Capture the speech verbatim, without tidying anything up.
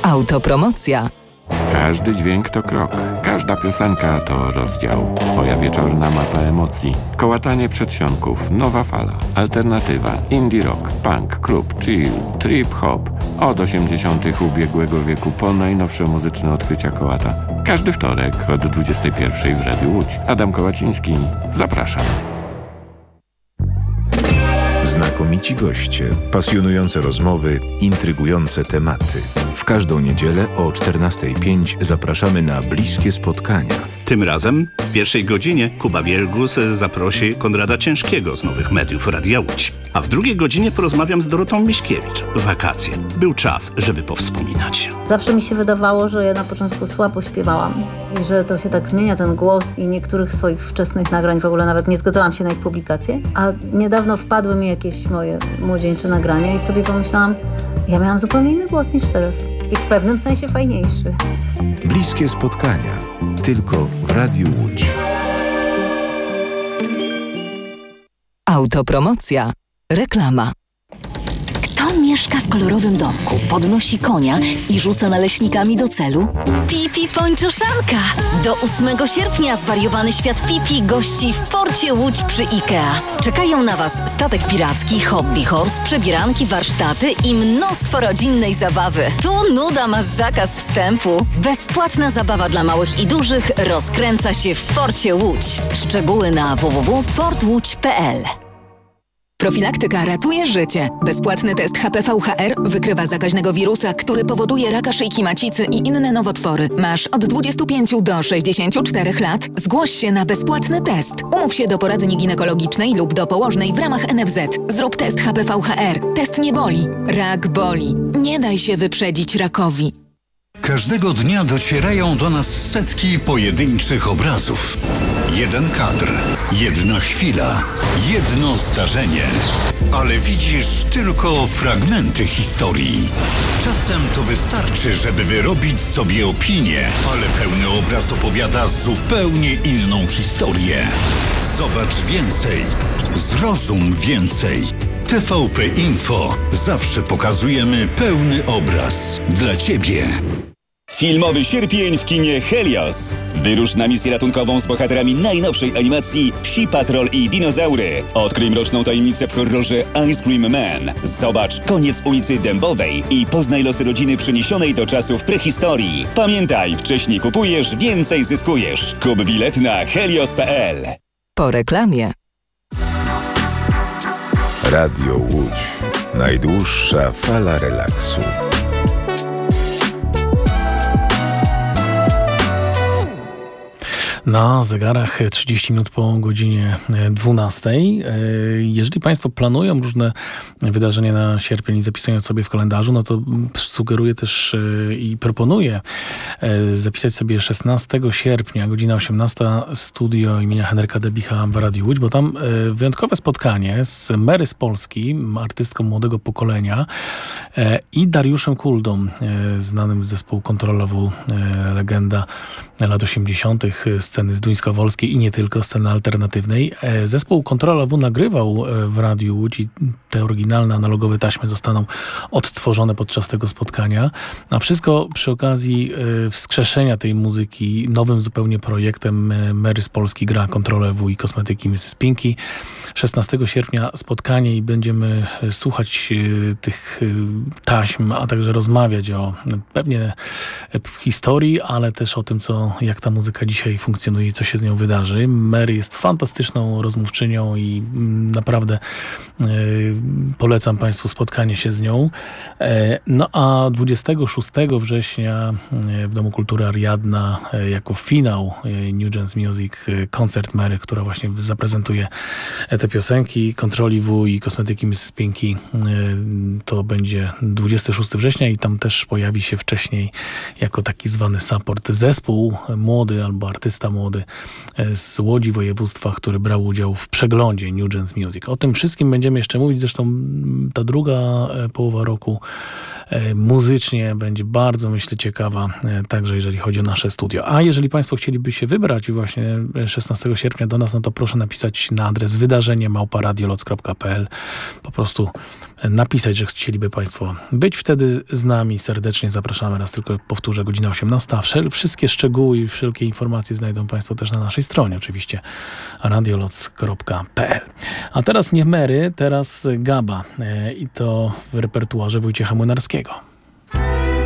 Autopromocja. Każdy dźwięk to krok, każda piosenka to rozdział. Twoja wieczorna mapa emocji. Kołatanie przedsionków, nowa fala, alternatywa, indie rock, punk, klub, chill, trip hop. Od osiemdziesiątych ubiegłego wieku po najnowsze muzyczne odkrycia kołata. Każdy wtorek od dwudziestej pierwszej w Radiu Łódź. Adam Kołaciński, zapraszam. Znakomici goście, pasjonujące rozmowy, intrygujące tematy. W każdą niedzielę o czternastej pięć zapraszamy na bliskie spotkania. Tym razem w pierwszej godzinie Kuba Wielgus zaprosi Konrada Ciężkiego z Nowych Mediów Radia Łódź. A w drugiej godzinie porozmawiam z Dorotą Miśkiewicz. Wakacje. Był czas, żeby powspominać. Zawsze mi się wydawało, że ja na początku słabo śpiewałam i że to się tak zmienia, ten głos, i niektórych swoich wczesnych nagrań w ogóle nawet nie zgadzałam się na ich publikację. A niedawno wpadły mi jakieś moje młodzieńcze nagrania i sobie pomyślałam, ja miałam zupełnie inny głos niż teraz. I w pewnym sensie fajniejszy. Bliskie spotkania. Tylko w Radiu Łódź. Autopromocja. Reklama. Kto mieszka w kolorowym domku, podnosi konia i rzuca naleśnikami do celu? Pipi Pończoszanka! Do ósmego sierpnia zwariowany świat Pipi gości w porcie Łódź przy IKEA. Czekają na Was statek piracki, hobby horse, przebieranki, warsztaty i mnóstwo rodzinnej zabawy. Tu nuda ma zakaz wstępu. Bezpłatna zabawa dla małych i dużych rozkręca się w porcie Łódź. Szczegóły na w w w kropka port łódź kropka p l. Profilaktyka ratuje życie. Bezpłatny test H P V H R wykrywa zakaźnego wirusa, który powoduje raka szyjki macicy i inne nowotwory. Masz od dwudziestu pięciu do sześćdziesięciu czterech lat? Zgłoś się na bezpłatny test. Umów się do poradni ginekologicznej lub do położnej w ramach N F Z. Zrób test H P V H R. Test nie boli. Rak boli. Nie daj się wyprzedzić rakowi. Każdego dnia docierają do nas setki pojedynczych obrazów. Jeden kadr, jedna chwila, jedno zdarzenie. Ale widzisz tylko fragmenty historii. Czasem to wystarczy, żeby wyrobić sobie opinię, ale pełny obraz opowiada zupełnie inną historię. Zobacz więcej, zrozum więcej. T V P Info. Zawsze pokazujemy pełny obraz dla Ciebie. Filmowy sierpień w kinie Helios. Wyrusz na misję ratunkową z bohaterami najnowszej animacji Psi Patrol i Dinozaury. Odkryj mroczną tajemnicę w horrorze Ice Cream Man. Zobacz Koniec ulicy Dębowej i poznaj losy rodziny przeniesionej do czasów prehistorii. Pamiętaj, wcześniej kupujesz, więcej zyskujesz. Kup bilet na helios kropka p l. Po reklamie. Radio Łódź. Najdłuższa fala relaksu. Na zegarach trzydzieści minut po godzinie dwunastej. Jeżeli Państwo planują różne wydarzenia na sierpień i zapisują sobie w kalendarzu, no to sugeruję też i proponuję zapisać sobie szesnastego sierpnia, godzina osiemnasta, studio imienia Henryka Debicha w Radiu Łódź, bo tam wyjątkowe spotkanie z Mary z Polski, artystką młodego pokolenia, i Dariuszem Kuldą, znanym z zespołu Control W, legenda lat osiemdziesiątych, sceny zduńskowolskiej i nie tylko, sceny alternatywnej. Zespół Control W nagrywał w Radiu Łódź i te oryginalne analogowe taśmy zostaną odtworzone podczas tego spotkania. A wszystko przy okazji wskrzeszenia tej muzyki nowym zupełnie projektem Mary z Polski gra Control W i kosmetyki missus Pinky. szesnastego sierpnia spotkanie i będziemy słuchać tych taśm, a także rozmawiać o pewnie historii, ale też o tym, co, jak ta muzyka dzisiaj funkcjonuje i co się z nią wydarzy. Mary jest fantastyczną rozmówczynią i naprawdę e, polecam Państwu spotkanie się z nią. E, no a dwudziestego szóstego września w Domu Kultury Ariadna e, jako finał e, New Jazz Music e, koncert Mary, która właśnie zaprezentuje te piosenki Kontroli W i kosmetyki missus Pinky. E, to będzie dwudziestego szóstego września i tam też pojawi się wcześniej jako taki zwany support zespół młody albo artysta młody z Łodzi województwa, który brał udział w przeglądzie New Jazz Music. O tym wszystkim będziemy jeszcze mówić, zresztą ta druga połowa roku muzycznie będzie bardzo, myślę, ciekawa, także jeżeli chodzi o nasze studio. A jeżeli Państwo chcieliby się wybrać właśnie szesnastego sierpnia do nas, no to proszę napisać na adres wydarzenie małpa radioloc kropka p l. Po prostu napisać, że chcieliby Państwo być wtedy z nami. Serdecznie zapraszamy. Raz tylko powtórzę, godzina osiemnasta. Wszel- wszystkie szczegóły i wszelkie informacje znajdą Państwo też na naszej stronie, oczywiście radioloc kropka p l. A teraz nie Mary, teraz Gaba i to w repertuarze Wojciecha Młynarskiego.